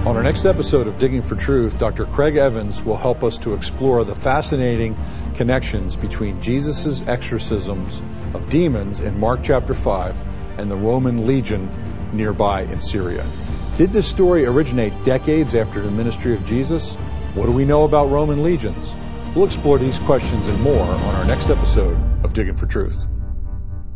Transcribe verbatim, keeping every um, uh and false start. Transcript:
On our next episode of Digging for Truth, Doctor Craig Evans will help us to explore the fascinating connections between Jesus' exorcisms of demons in Mark chapter five and the Roman legion nearby in Syria. Did this story originate decades after the ministry of Jesus? What do we know about Roman legions? We'll explore these questions and more on our next episode of Digging for Truth.